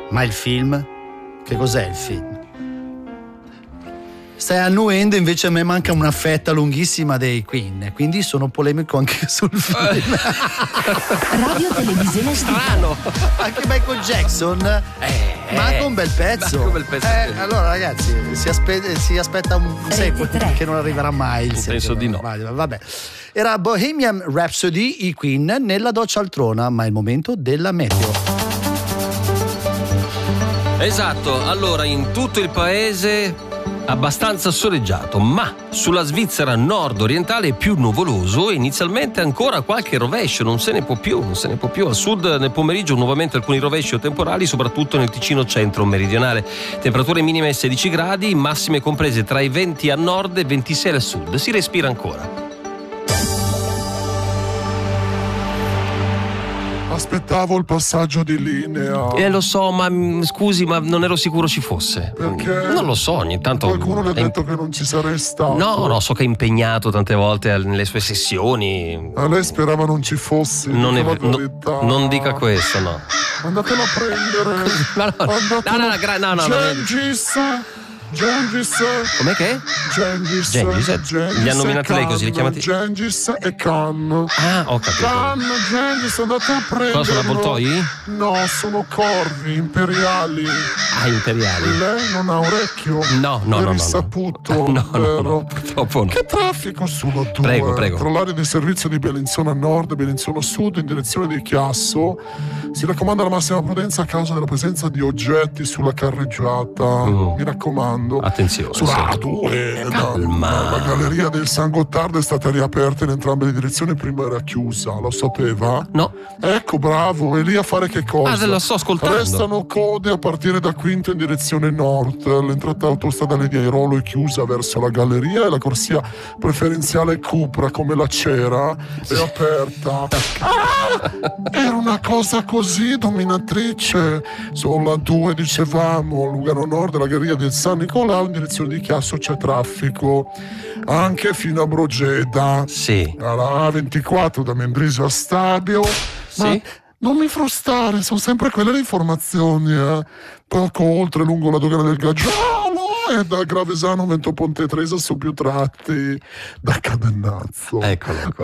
Ma il film? Che cos'è il film? Stai annuendo, invece a me manca una fetta lunghissima dei Queen, quindi sono polemico anche sul film. Radio Televisione Strano. Anche Michael Jackson manca un bel pezzo. Manca un bel pezzo. Allora ragazzi, si aspetta un sequel che non arriverà mai. Penso di no. Vabbè. Era Bohemian Rhapsody, i Queen, nella Cialtrona, ma è il momento della meteo. Esatto, allora in tutto il paese abbastanza soleggiato, ma sulla Svizzera nord-orientale è più nuvoloso e inizialmente ancora qualche rovescio, non se ne può più. A sud nel pomeriggio nuovamente alcuni rovesci o temporali, soprattutto nel Ticino centro-meridionale. Temperature minime 16 gradi, massime comprese tra i 20 a nord e 26 al sud. Si respira ancora. Aspettavo il passaggio di linea. Lo so, ma scusi, ma non ero sicuro ci fosse. Perché? Non lo so, ogni tanto. Qualcuno le ha detto che non ci sarei stato. No, so che è impegnato tante volte nelle sue sessioni. A lei sperava non ci fossi. Non non dica questo, no. Andatelo a prendere. No. Gengis. Com'è che è? Gengis. Li ha nominati lei così, li chiamati? Gengis e Khan. Ah, ho capito. Gengis, andate a prendere. Cosa, sono avvoltoi? No, sono corvi imperiali. Ah, imperiali. Lei non ha orecchio? No. Risaputo, no, vero? purtroppo no. Che traffico sulla 2. Prego. Tra l'area di servizio di Bellinzona Nord e Bellinzona Sud in direzione di Chiasso si raccomanda la massima prudenza a causa della presenza di oggetti sulla carreggiata. Mi raccomando. Attenzione. Sulla 2. Calma. La galleria del San Gottardo è stata riaperta in entrambe le direzioni, prima era chiusa, lo sapeva? No. Ecco, bravo, e lì a fare che cosa? Lo sto ascoltando. Restano code a partire da Quinto in direzione nord. L'entrata autostradale di Airolo è chiusa verso la galleria e la corsia preferenziale Cupra, come la cera, è aperta. Era una cosa così dominatrice. Sulla 2 dicevamo, Lugano Nord, la galleria del San Nicolao in direzione di Chiasso c'è traffico. Anche fino a Brogeda. Sì. Alla A24 da Mendrisio a Stabio. Sì. Ma non mi frustare, sono sempre quelle le informazioni. Poco oltre lungo la dogana del Gaggiano e da Gravesano Vento Ponte Tresa su più tratti da Cadennazzo. Eccolo.